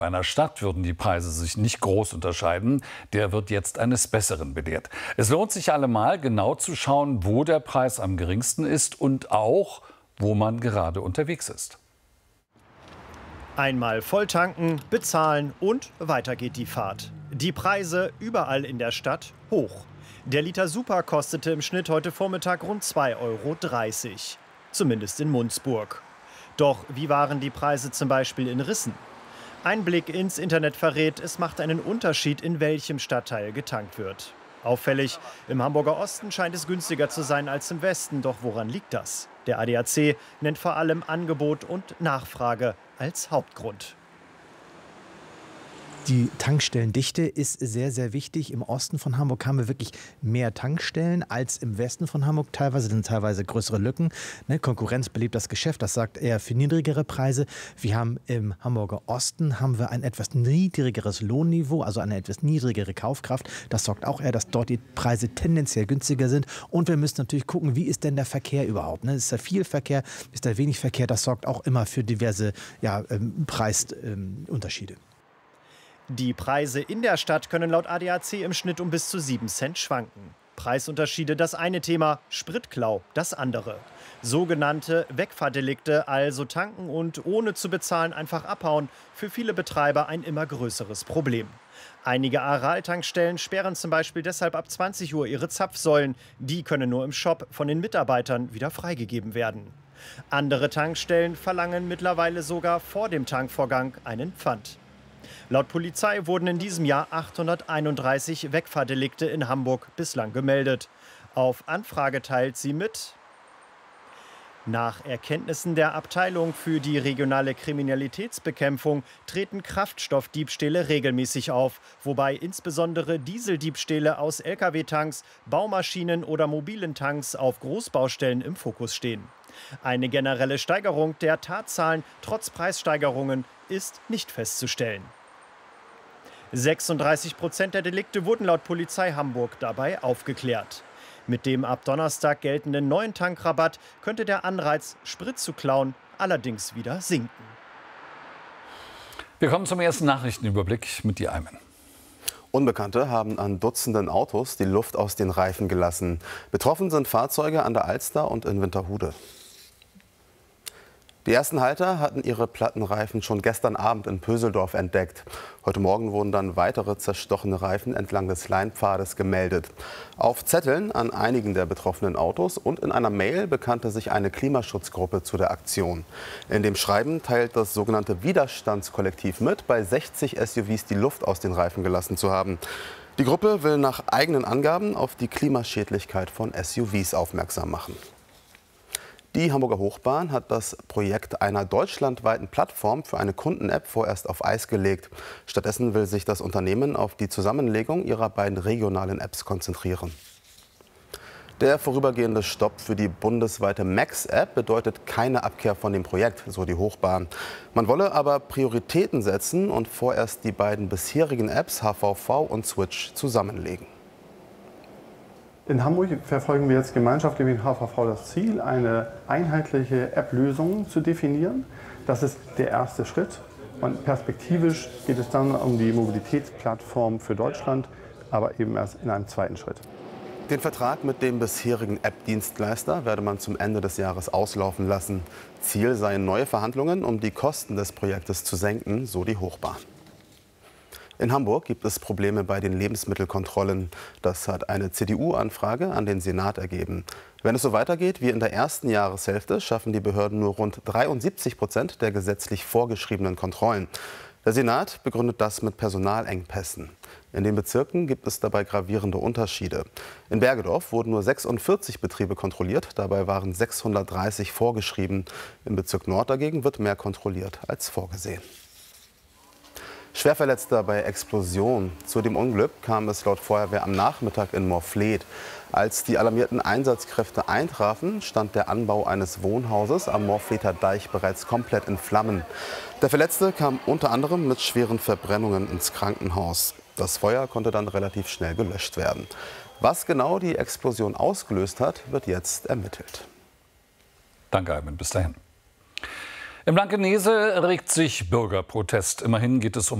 Bei einer Stadt würden die Preise sich nicht groß unterscheiden. Der wird jetzt eines Besseren belehrt. Es lohnt sich allemal, genau zu schauen, wo der Preis am geringsten ist und auch, wo man gerade unterwegs ist. Einmal volltanken, bezahlen und weiter geht die Fahrt. Die Preise überall in der Stadt hoch. Der Liter Super kostete im Schnitt heute Vormittag rund 2,30 €. Zumindest in Munzburg. Doch wie waren die Preise zum Beispiel in Rissen? Ein Blick ins Internet verrät, es macht einen Unterschied, in welchem Stadtteil getankt wird. Auffällig, im Hamburger Osten scheint es günstiger zu sein als im Westen. Doch woran liegt das? Der ADAC nennt vor allem Angebot und Nachfrage als Hauptgrund. Die Tankstellendichte ist sehr, sehr wichtig. Im Osten von Hamburg haben wir wirklich mehr Tankstellen als im Westen von Hamburg. Teilweise sind teilweise größere Lücken. Konkurrenz belebt das Geschäft. Das sagt eher für niedrigere Preise. Wir haben im Hamburger Osten ein etwas niedrigeres Lohnniveau, also eine etwas niedrigere Kaufkraft. Das sorgt auch eher, dass dort die Preise tendenziell günstiger sind. Und wir müssen natürlich gucken, wie ist denn der Verkehr überhaupt? Ist da viel Verkehr? Ist da wenig Verkehr? Das sorgt auch immer für diverse Preisunterschiede. Die Preise in der Stadt können laut ADAC im Schnitt um bis zu 7 Cent schwanken. Preisunterschiede das eine Thema, Spritklau das andere. Sogenannte Wegfahrdelikte, also tanken und ohne zu bezahlen einfach abhauen, für viele Betreiber ein immer größeres Problem. Einige Aral-Tankstellen sperren zum Beispiel deshalb ab 20 Uhr ihre Zapfsäulen. Die können nur im Shop von den Mitarbeitern wieder freigegeben werden. Andere Tankstellen verlangen mittlerweile sogar vor dem Tankvorgang einen Pfand. Laut Polizei wurden in diesem Jahr 831 Wegfahrdelikte in Hamburg bislang gemeldet. Auf Anfrage teilt sie mit: Nach Erkenntnissen der Abteilung für die regionale Kriminalitätsbekämpfung treten Kraftstoffdiebstähle regelmäßig auf, wobei insbesondere Dieseldiebstähle aus Lkw-Tanks, Baumaschinen oder mobilen Tanks auf Großbaustellen im Fokus stehen. Eine generelle Steigerung der Tatzahlen trotz Preissteigerungen ist nicht festzustellen. 36% der Delikte wurden laut Polizei Hamburg dabei aufgeklärt. Mit dem ab Donnerstag geltenden neuen Tankrabatt könnte der Anreiz, Sprit zu klauen, allerdings wieder sinken. Wir kommen zum ersten Nachrichtenüberblick mit dir, Ayman. Unbekannte haben an Dutzenden Autos die Luft aus den Reifen gelassen. Betroffen sind Fahrzeuge an der Alster und in Winterhude. Die ersten Halter hatten ihre Plattenreifen schon gestern Abend in Pöseldorf entdeckt. Heute Morgen wurden dann weitere zerstochene Reifen entlang des Leinpfades gemeldet. Auf Zetteln an einigen der betroffenen Autos und in einer Mail bekannte sich eine Klimaschutzgruppe zu der Aktion. In dem Schreiben teilt das sogenannte Widerstandskollektiv mit, bei 60 SUVs die Luft aus den Reifen gelassen zu haben. Die Gruppe will nach eigenen Angaben auf die Klimaschädlichkeit von SUVs aufmerksam machen. Die Hamburger Hochbahn hat das Projekt einer deutschlandweiten Plattform für eine Kunden-App vorerst auf Eis gelegt. Stattdessen will sich das Unternehmen auf die Zusammenlegung ihrer beiden regionalen Apps konzentrieren. Der vorübergehende Stopp für die bundesweite Max-App bedeutet keine Abkehr von dem Projekt, so die Hochbahn. Man wolle aber Prioritäten setzen und vorerst die beiden bisherigen Apps HVV und Switch zusammenlegen. In Hamburg verfolgen wir jetzt gemeinschaftlich mit HVV das Ziel, eine einheitliche App-Lösung zu definieren. Das ist der erste Schritt. Und perspektivisch geht es dann um die Mobilitätsplattform für Deutschland, aber eben erst in einem zweiten Schritt. Den Vertrag mit dem bisherigen App-Dienstleister werde man zum Ende des Jahres auslaufen lassen. Ziel seien neue Verhandlungen, um die Kosten des Projektes zu senken, so die Hochbahn. In Hamburg gibt es Probleme bei den Lebensmittelkontrollen. Das hat eine CDU-Anfrage an den Senat ergeben. Wenn es so weitergeht wie in der ersten Jahreshälfte, schaffen die Behörden nur rund 73% der gesetzlich vorgeschriebenen Kontrollen. Der Senat begründet das mit Personalengpässen. In den Bezirken gibt es dabei gravierende Unterschiede. In Bergedorf wurden nur 46 Betriebe kontrolliert, dabei waren 630 vorgeschrieben. Im Bezirk Nord dagegen wird mehr kontrolliert als vorgesehen. Schwerverletzter bei Explosion. Zu dem Unglück kam es laut Feuerwehr am Nachmittag in Morfleet. Als die alarmierten Einsatzkräfte eintrafen, stand der Anbau eines Wohnhauses am Morfleter Deich bereits komplett in Flammen. Der Verletzte kam unter anderem mit schweren Verbrennungen ins Krankenhaus. Das Feuer konnte dann relativ schnell gelöscht werden. Was genau die Explosion ausgelöst hat, wird jetzt ermittelt. Danke, Ayman. Bis dahin. Im Blankenese regt sich Bürgerprotest. Immerhin geht es um